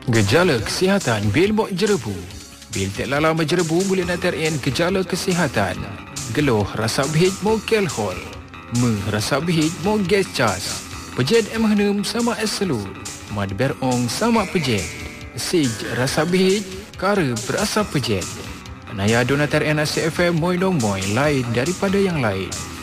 Gejala kesihatan bil bok jerebu. Bil tak lala menjerebu boleh naterin gejala kesihatan. Geluh rasa bihit mo alkohol. Rasa bihit mo gas cas. Pejet emhenum sama eselu. Mad berong sama pejet. Sig rasa bihit kara berasa pejet. Naya donater NACFM moy dong moy lain daripada yang lain.